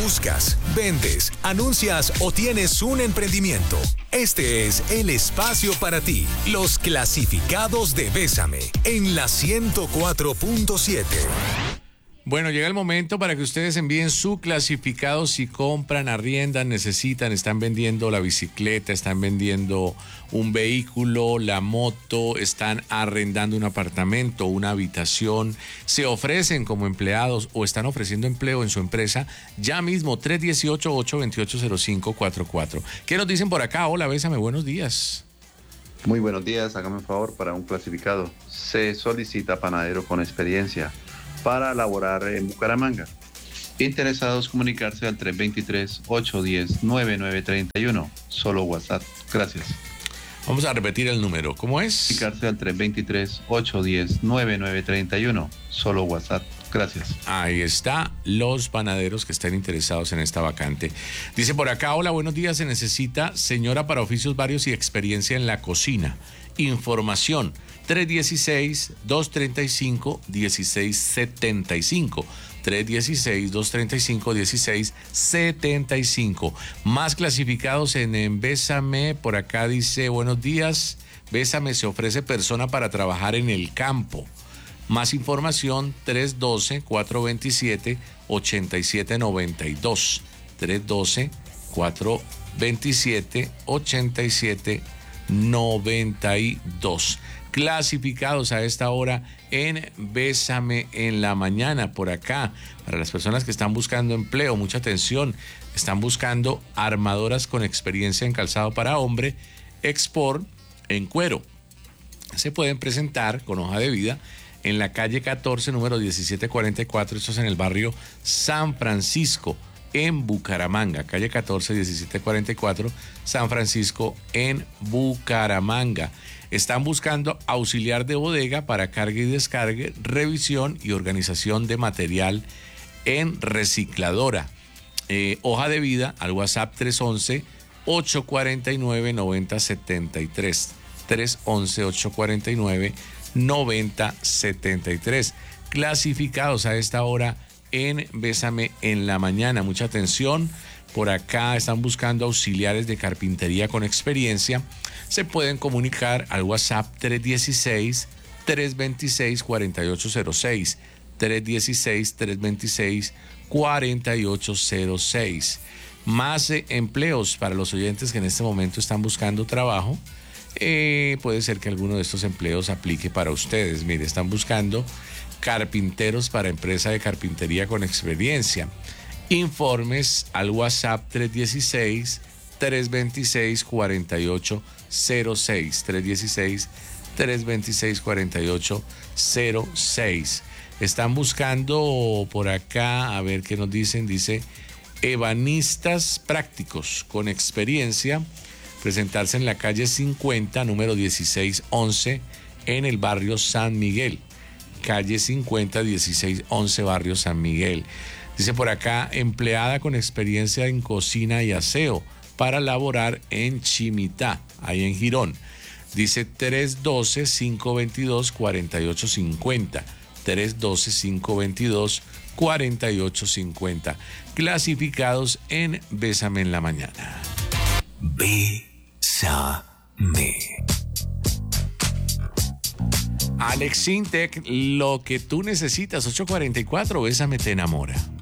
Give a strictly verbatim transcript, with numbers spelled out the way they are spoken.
Buscas, vendes, anuncias o tienes un emprendimiento. Este es el espacio para ti. Los clasificados de Bésame en la ciento cuatro punto siete. Bueno, llega el momento para que ustedes envíen su clasificado si compran, arriendan, necesitan, están vendiendo la bicicleta, están vendiendo un vehículo, la moto, están arrendando un apartamento, una habitación, se ofrecen como empleados o están ofreciendo empleo en su empresa. Ya mismo, tres uno ocho, ocho dos ocho, cero cinco cuatro cuatro. ¿Qué nos dicen por acá? Hola, Bésame, buenos días. Muy buenos días, hágame un favor para un clasificado. Se solicita panadero con experiencia para laborar en Bucaramanga. Interesados comunicarse al tres dos tres, ocho uno cero, nueve nueve tres uno. Solo WhatsApp. Gracias. Vamos a repetir el número. ¿Cómo es? Comunicarse al tres dos tres, ocho uno cero, nueve nueve tres uno. Solo WhatsApp. Gracias. Ahí está, los panaderos que estén interesados en esta vacante. Dice por acá, hola, buenos días, se necesita señora para oficios varios y experiencia en la cocina. Información, tres uno seis, dos tres cinco, uno seis siete cinco. tres uno seis, dos tres cinco, uno seis siete cinco. Más clasificados en, en Bésame, por acá dice, buenos días, Bésame se ofrece persona para trabajar en el campo. Más información, tres uno dos, cuatro dos siete, ocho siete nueve dos. tres uno dos, cuatro dos siete, ocho siete nueve dos. Clasificados a esta hora en Bésame en la mañana. Por acá, para las personas que están buscando empleo, mucha atención, están buscando armadoras con experiencia en calzado para hombre, export en cuero. Se pueden presentar con hoja de vida en la calle catorce, número diecisiete cuarenta y cuatro, esto es en el barrio San Francisco, en Bucaramanga. Calle catorce, diecisiete cuarenta y cuatro, San Francisco, en Bucaramanga. Están buscando auxiliar de bodega para carga y descargue, revisión y organización de material en recicladora. Eh, hoja de vida al WhatsApp tres uno uno, ocho cuatro nueve, nueve cero siete tres. tres uno uno, ocho cuatro nueve, nueve cero siete tres. Clasificados a esta hora en Bésame en la mañana. Mucha atención, por acá están buscando auxiliares de carpintería con experiencia. Se pueden comunicar al WhatsApp tres uno seis, tres dos seis, cuatro ocho cero seis. tres uno seis, tres dos seis, cuatro ocho cero seis. Más eh, empleos para los oyentes que en este momento están buscando trabajo. Eh, puede ser que alguno de estos empleos aplique para ustedes. Mire, están buscando carpinteros para empresa de carpintería con experiencia. Informes al WhatsApp tres uno seis, tres dos seis, cuatro ocho cero seis. tres uno seis, tres dos seis, cuatro ocho cero seis. Están buscando por acá, a ver qué nos dicen. Dice, ebanistas prácticos con experiencia. Presentarse en la calle cincuenta, número dieciséis once, en el barrio San Miguel. Calle cincuenta, dieciséis once, barrio San Miguel. Dice por acá, empleada con experiencia en cocina y aseo para laborar en Chimitá, ahí en Girón. Dice tres uno dos, cinco dos dos, cuatro ocho cinco cero. tres uno dos, cinco dos dos, cuatro ocho cinco cero. Clasificados en Bésame en la mañana. Bésame. Alex Sintec, lo que tú necesitas, ocho cuarenta y cuatro, Bésame te enamora.